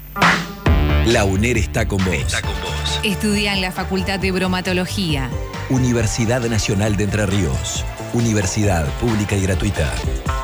La UNER está con vos. Estudia en la Facultad de Bromatología. Universidad Nacional de Entre Ríos. Universidad pública y gratuita.